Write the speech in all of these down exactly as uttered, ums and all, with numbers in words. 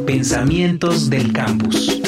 Pensamientos del Campus.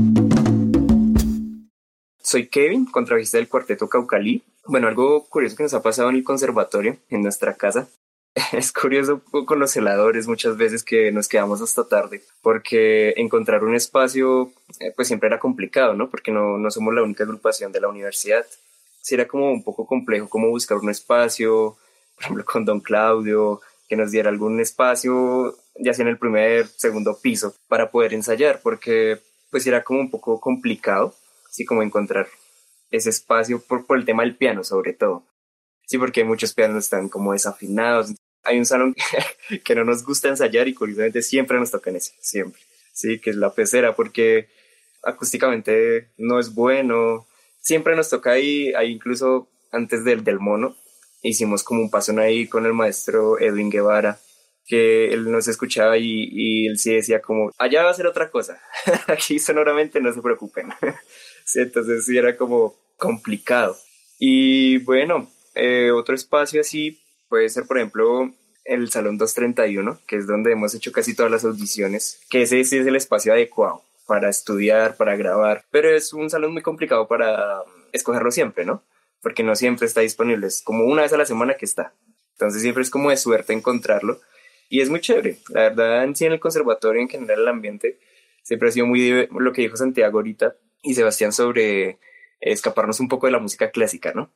Soy Kevin, contrabajista del Cuarteto Caucalí. Bueno, algo curioso que nos ha pasado en el conservatorio, en nuestra casa. Es curioso con los celadores muchas veces que nos quedamos hasta tarde, porque encontrar un espacio eh, pues siempre era complicado, ¿no? Porque no, no somos la única agrupación de la universidad. Sí era como un poco complejo como buscar un espacio, por ejemplo con Don Claudio, que nos diera algún espacio, ya sea en el primer, segundo piso, para poder ensayar, porque pues era como un poco complicado, así como encontrar ese espacio por, por el tema del piano sobre todo. Sí, porque muchos pianos están como desafinados. Hay un salón que, que no nos gusta ensayar y curiosamente siempre nos toca en ese, siempre. Sí, que es la pecera, porque acústicamente no es bueno. Siempre nos toca ahí, ahí incluso antes del, del mono, hicimos como un pasón ahí con el maestro Edwin Guevara, que él nos escuchaba y, y él sí decía como, allá va a ser otra cosa, aquí sonoramente no se preocupen. Sí, entonces sí era como complicado. Y bueno, eh, otro espacio así puede ser, por ejemplo, el Salón doscientos treinta y uno, que es donde hemos hecho casi todas las audiciones, que ese sí es el espacio adecuado para estudiar, para grabar, pero es un salón muy complicado para escogerlo siempre, ¿no? Porque no siempre está disponible, es como una vez a la semana que está. Entonces siempre es como de suerte encontrarlo y es muy chévere. La verdad, en sí en el conservatorio, en general el ambiente, siempre ha sido muy lo que dijo Santiago ahorita y Sebastián sobre escaparnos un poco de la música clásica, ¿no?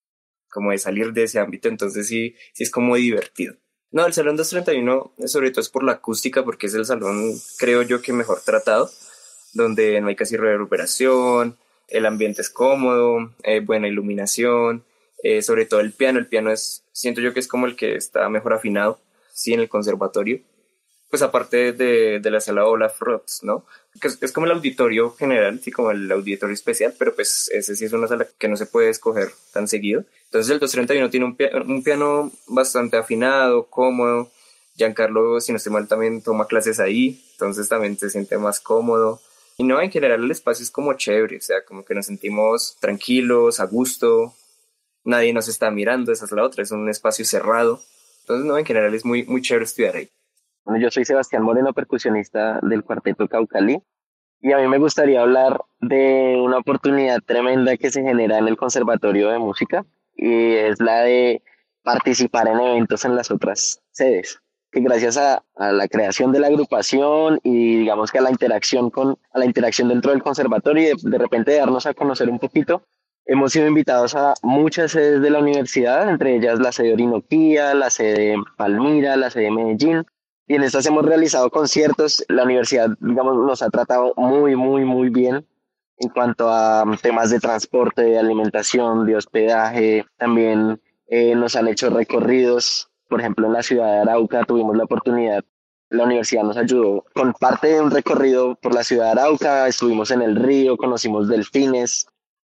Como de salir de ese ámbito, entonces sí, sí es como divertido. No, el Salón doscientos treinta y uno sobre todo es por la acústica, porque es el salón, creo yo, que mejor tratado, donde no hay casi reverberación, el ambiente es cómodo, eh, buena iluminación, eh, sobre todo el piano, el piano es, siento yo que es como el que está mejor afinado, sí, en el conservatorio, pues aparte de, de la sala Olaf Roths, ¿no? Que es, es como el auditorio general, sí, como el auditorio especial, pero pues ese sí es una sala que no se puede escoger tan seguido. Entonces el doscientos treinta y uno tiene un, pia- un piano bastante afinado, cómodo. Giancarlo, si no estoy mal, también toma clases ahí, entonces también se siente más cómodo. Y no, en general el espacio es como chévere, o sea, como que nos sentimos tranquilos, a gusto, nadie nos está mirando, esa es la otra, es un espacio cerrado. Entonces, no, en general es muy, muy chévere estudiar ahí. Bueno, yo soy Sebastián Moreno, percusionista del Cuarteto Caucalí, y a mí me gustaría hablar de una oportunidad tremenda que se genera en el Conservatorio de Música, y es la de participar en eventos en las otras sedes, que gracias a, a la creación de la agrupación y digamos que a la interacción con a la interacción dentro del conservatorio y de, de repente darnos a conocer un poquito, hemos sido invitados a muchas sedes de la universidad, entre ellas la sede Orinoquía, la sede Palmira, la sede Medellín, y en estas hemos realizado conciertos. La universidad, digamos, nos ha tratado muy, muy, muy bien en cuanto a temas de transporte, de alimentación, de hospedaje. También eh, nos han hecho recorridos. Por ejemplo, en la ciudad de Arauca tuvimos la oportunidad, la universidad nos ayudó con parte de un recorrido por la ciudad de Arauca. Estuvimos en el río, conocimos delfines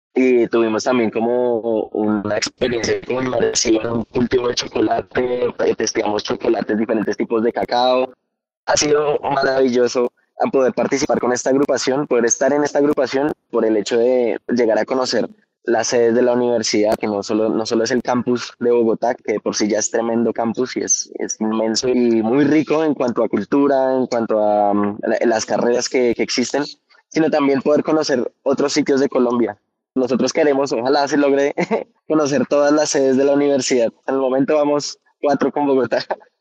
y tuvimos también como una experiencia como inmersiva en un cultivo de chocolate. eh, Testeamos chocolates, diferentes tipos de cacao. Ha sido maravilloso a poder participar con esta agrupación, poder estar en esta agrupación por el hecho de llegar a conocer las sedes de la universidad, que no solo, no solo es el campus de Bogotá, que de por sí ya es tremendo campus y es, es inmenso y muy rico en cuanto a cultura, en cuanto a um, la- las carreras que, que existen, sino también poder conocer otros sitios de Colombia. Nosotros queremos, ojalá se logre conocer todas las sedes de la universidad. En el momento vamos cuatro con Bogotá.